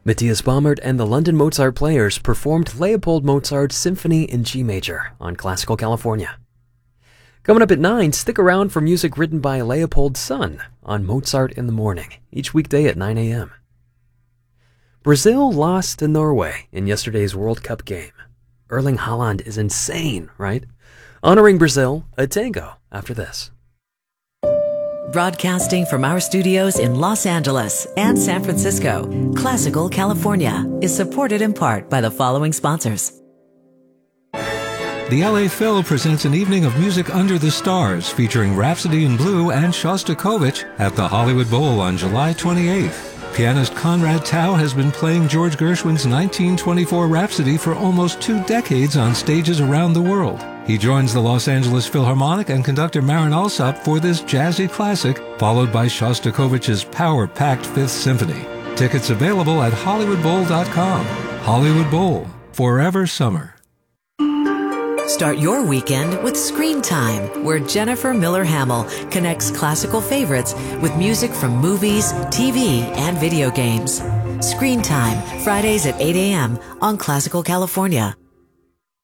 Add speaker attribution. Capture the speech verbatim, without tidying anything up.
Speaker 1: Matthias Baumert and the London Mozart Players performed Leopold Mozart's Symphony in G Major on Classical California. Coming up at nine, stick around for music written by Leopold's son on Mozart in the Morning, each weekday at nine a.m. Brazil lost to Norway in yesterday's World Cup game. Erling Haaland is insane, right? Honoring Brazil, a tango after this.
Speaker 2: Broadcasting from our studios in Los Angeles and San Francisco, Classical California is supported in part by the following sponsors.
Speaker 3: The L A Phil presents an evening of music under the stars featuring Rhapsody in Blue and Shostakovich at the Hollywood Bowl on July twenty-eighth. Pianist Conrad Tao has been playing George Gershwin's nineteen twenty-four Rhapsody for almost two decades on stages around the world. He joins the Los Angeles Philharmonic and conductor Marin Alsop for this jazzy classic, followed by Shostakovich's power-packed Fifth Symphony. Tickets available at hollywood bowl dot com. Hollywood Bowl, forever summer.
Speaker 2: Start your weekend with Screen Time, where Jennifer Miller Hamill connects classical favorites with music from movies, T V, and video games. Screen Time, Fridays at eight a.m. on Classical California.